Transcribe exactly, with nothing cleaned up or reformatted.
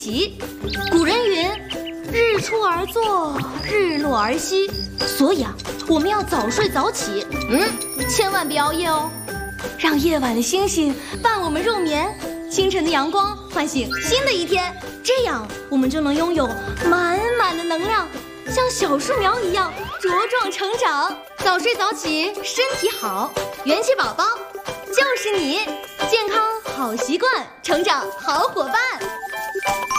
习。古人云：“日出而作，日落而息。”所以啊，我们要早睡早起，嗯，千万别熬夜哦。让夜晚的星星伴我们入眠，清晨的阳光唤醒新的一天，这样我们就能拥有满满的能量，像小树苗一样茁壮成长。早睡早起，身体好，元气宝宝就是你，健康好习惯，成长好伙伴。